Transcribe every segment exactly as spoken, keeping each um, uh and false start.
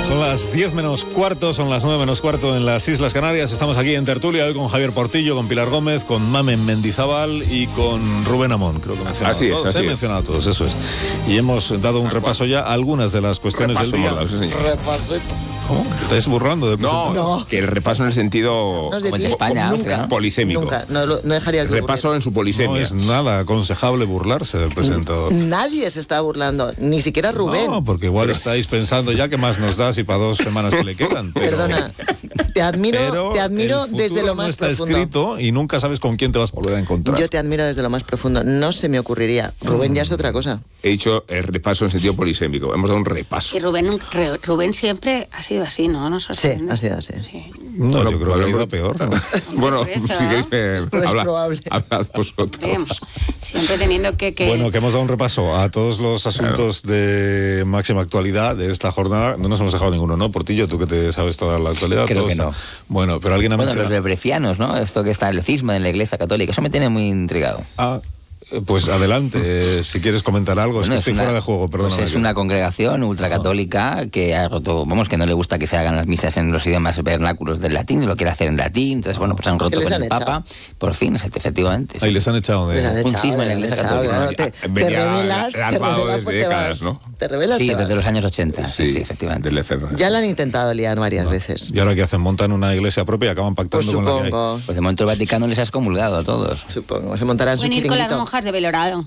Son las diez menos cuarto, son las nueve menos cuarto en las Islas Canarias. Estamos aquí en tertulia hoy con Javier Portillo, con Pilar Gómez, con Mamen Mendizábal y con Rubén Amón. Creo que mencionado así todos. es, así He es. mencionado a todos, eso es. Y hemos dado un repaso ya a algunas de las cuestiones Repaso del día. hemos dado, sí, señor. Repasito. ¿Cómo? ¿Te estáis burlando de No, No. que el repaso en el sentido No es de Como el ti, de España, nunca, Austria, ¿no? polisémico. Nunca, no, lo- no dejaría que Repaso en su No polisemia. es nada aconsejable burlarse del presentador. ocurriera. Nadie se está burlando, ni siquiera Rubén. No, porque igual estáis pensando ya que más nos da si para dos semanas que le quedan. Pero, Perdona, te admiro, pero te admiro el futuro desde lo no más está profundo. escrito y nunca sabes con quién te vas a volver a encontrar. Yo te admiro desde lo más profundo. No se me ocurriría. Rubén ya es otra cosa. He dicho el repaso en sentido polisémico. Hemos dado un repaso. Y Rubén, nunca- Re- Rubén siempre ha sido así, ¿no? Nos Sí, sorprende. ha sido así. Sí. No, Bueno, yo creo que ha ido bueno, peor. ¿no? Bueno, Por eso, si queréis, eh, Es habla- probable. hablad vosotros. Vemos, siempre teniendo que... que... Bueno, que hemos dado un repaso a todos los asuntos de máxima actualidad de esta jornada. No nos hemos dejado ninguno, ¿no? Portillo, tú que te sabes toda la actualidad. Creo todos, que no. Bueno, pero alguien ha Bueno, mencionado... los lebrefianos, ¿no? Esto que está el cisma en la Iglesia Católica, eso me tiene muy intrigado. Ah, eh, pues adelante, eh, si quieres comentar algo. Bueno, es que estoy una- fuera de juego, perdón. pues es una congregación ultracatólica que ha roto, vamos, que no le gusta que se hagan las misas en los idiomas vernáculos del latín, y lo quiere hacer en latín, entonces, bueno, pues han roto les con han el echado? Papa, por fin, efectivamente. Ahí sí, les sí. han echado Les han de... Un echado, cisma en la les han Iglesia echado, Católica. claro, te, te Venía revelas, te armado revelas, desde pues te décadas, vas. ¿no? Te revelas, Sí, te desde vas. los años ochenta, sí, sí, efectivamente. Del F R. Ya lo han intentado liar varias veces. Y ahora que hacen, montan una iglesia propia y acaban pactando Pues con la que hay. supongo, Pues de momento el Vaticano les ha excomulgado a todos. supongo. Se montarán su Pueden ir con las chiringuito. monjas de Belorado.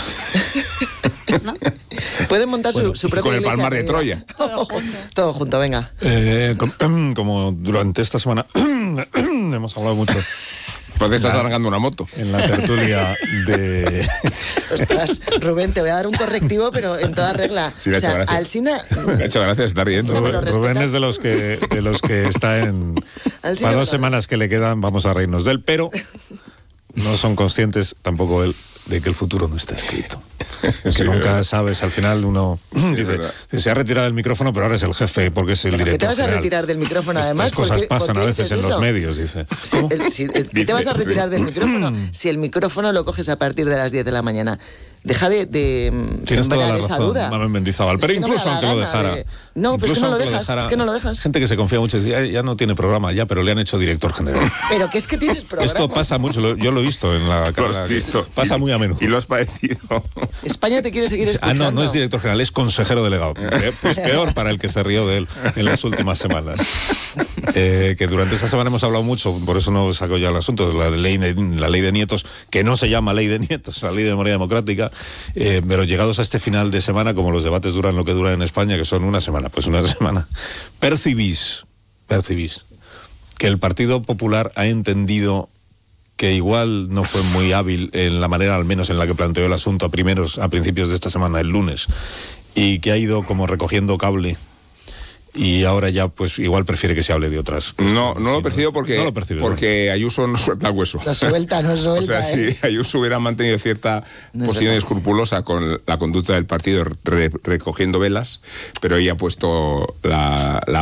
¿No? Pueden montar su- Bueno, su, y propia con el iglesia palmar de amiga. Troya. Todo junto. Todo junto, venga. Eh, com- como durante esta semana hemos hablado mucho Pues te estás alargando una moto. en la tertulia de... Ostras, Rubén, te voy a dar un correctivo, pero en toda regla. Sí, le ha o sea, hecho gracia. Alsina... Me ha hecho gracia, está riendo. No, pero Rubén, respetas- Rubén es de los que de los que está en Al cine para no dos lo semanas que le quedan vamos a reírnos de él, pero no son conscientes tampoco él de que el futuro no está escrito. Que Sí, nunca verdad. sabes, al final uno dice, verdad. se ha retirado del micrófono, pero ahora es el jefe porque es el ¿Pero director qué te vas a general. retirar del micrófono, Estas además? cosas ¿Por qué- pasan por qué a veces dices en los eso? medios, dice. Si, el- si- el- ¿Qué te vas a Dice, retirar sí. del micrófono si el micrófono lo coges a partir de las diez de la mañana? Deja de, de mm, Tienes toda sembrar la esa razón, duda. Mamen Mendizábal. Es Pero que no me incluso da aunque lo gana dejara... de- No, pero es que incluso no lo aunque dejas, dejara- es que no lo dejas. Gente que se confía mucho, dice, ya, ya no tiene programa, ya, pero le han hecho director general. Pero que es que tienes programa. Esto pasa mucho, lo- yo lo he visto en la Lo has carrera. visto. Pasa Y- muy a menudo. Y lo has padecido. España te quiere seguir Ah, escuchando. no, no es director general, es consejero delegado. Eh, Pues peor para el que se rió de él en las últimas semanas. Eh, que durante esta semana hemos hablado mucho, por eso no saco ya el asunto, de la ley de, la ley de nietos, que no se llama ley de nietos, la ley de memoria democrática, eh, pero llegados a este final de semana, como los debates duran lo que duran en España, que son una semana, pues una semana, percibís, percibís que el Partido Popular ha entendido que igual no fue muy hábil en la manera, al menos en la que planteó el asunto a primeros, a principios de esta semana, el lunes, y que ha ido como recogiendo cable y ahora ya pues igual prefiere que se hable de otras cosas. No, no lo Sí, percibo porque, no lo percibes, porque Ayuso no suelta el hueso. No suelta, no O suelta. sea, ¿eh? si Ayuso hubiera mantenido cierta No es posición verdad. escrupulosa con la conducta del partido re- recogiendo velas, pero ella ha puesto la, la